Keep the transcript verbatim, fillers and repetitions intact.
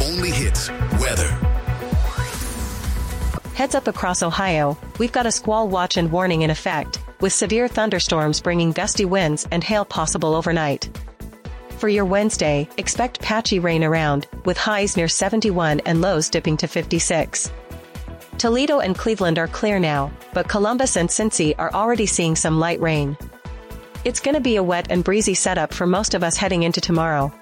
only hits weather. Heads up across Ohio, we've got a squall watch and warning in effect, with severe thunderstorms bringing gusty winds and hail possible overnight. For your Wednesday, expect patchy rain around, with highs near seventy-one and lows dipping to fifty-six. Toledo and Cleveland are clear now, but Columbus and Cincy are already seeing some light rain. It's gonna be a wet and breezy setup for most of us heading into tomorrow,